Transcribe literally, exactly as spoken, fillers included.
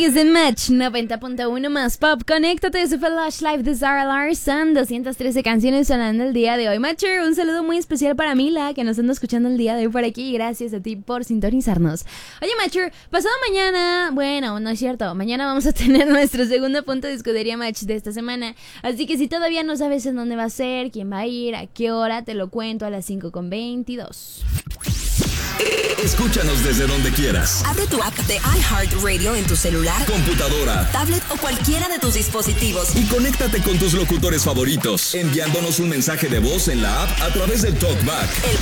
Sigues en Match noventa punto uno más pop. Conéctate, su Flash Live de Zara Larson. doscientas trece canciones sonando el día de hoy. Matcher, un saludo muy especial para Mila, que nos anda escuchando el día de hoy por aquí. Gracias a ti por sintonizarnos. Oye, Matcher, pasado mañana, bueno, no es cierto, mañana vamos a tener nuestro segundo punto de escudería Match de esta semana. Así que si todavía no sabes en dónde va a ser, quién va a ir, a qué hora, te lo cuento a las cinco con veintidós. Escúchanos desde donde quieras. Abre tu app de iHeartRadio en tu celular, computadora, tablet o cualquiera de tus dispositivos. Y conéctate con tus locutores favoritos, enviándonos un mensaje de voz en la app a través del TalkBack. El